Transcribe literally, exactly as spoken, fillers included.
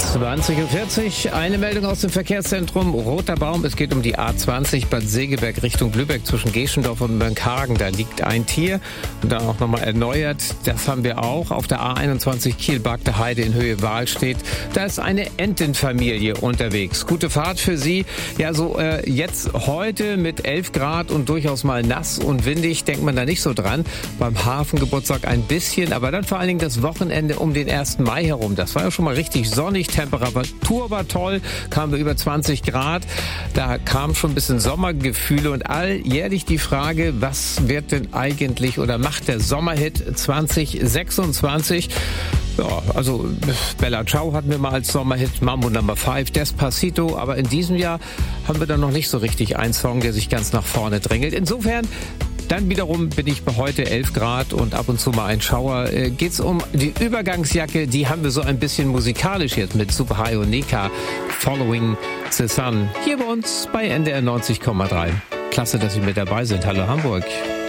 zwanzig Uhr vierzig, eine Meldung aus dem Verkehrszentrum Roter Baum. Es geht um die A zwanzig Bad Segeberg Richtung Lübeck zwischen Geschendorf und Mönckehagen. Da liegt ein Tier und dann auch nochmal erneuert. Das haben wir auch auf der A einundzwanzig Kiel-Bagde Heide in Höhe Wahlstedt. Da ist eine Entenfamilie unterwegs. Gute Fahrt für Sie. Ja, so äh, jetzt heute mit elf Grad und durchaus mal nass und windig, denkt man da nicht so dran. Beim Hafengeburtstag ein bisschen, aber dann vor allen Dingen das Wochenende um den ersten Mai herum. Das war ja schon mal richtig sonnig. Temperatur war toll, kamen wir über zwanzig Grad. Da kam schon ein bisschen Sommergefühle und alljährlich die Frage, was wird denn eigentlich oder macht der Sommerhit zwanzig sechsundzwanzig? Ja, also Bella Ciao hatten wir mal als Sommerhit, Mambo Number Five, Despacito, aber in diesem Jahr haben wir dann noch nicht so richtig einen Song, der sich ganz nach vorne drängelt. Insofern dann wiederum bin ich bei heute elf Grad und ab und zu mal ein Schauer. Äh, geht's um die Übergangsjacke, die haben wir so ein bisschen musikalisch jetzt mit Super High und Nika, Following the Sun. Hier bei uns bei N D R neunzig Komma drei. Klasse, dass Sie mit dabei sind. Hallo Hamburg.